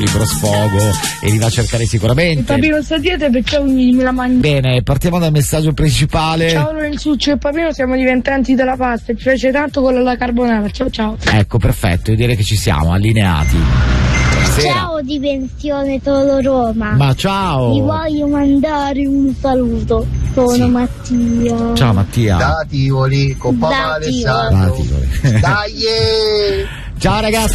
libero sfogo e li va a cercare sicuramente. Il papino sta dietro perché ogni me la mangia. Bene, partiamo dal messaggio principale. Ciao Lorenzuccio e Papino, siamo diventati della pasta, ci piace tanto quello alla carbonara, ciao ciao. Ecco, perfetto, io direi che ci siamo, allineati. Buonasera. Ciao Dimensione Tolo Roma. Ma ciao. Ti voglio mandare un saluto. Sono Mattia. Ciao Mattia. Da Tivoli, con papà Alessandro. Da Tivoli. Dai! Ciao ragazzi.